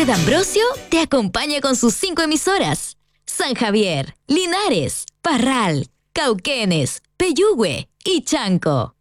D'Ambrosio te acompaña con sus 5 emisoras. San Javier, Linares, Parral, Cauquenes, Peyúgue y Chanco.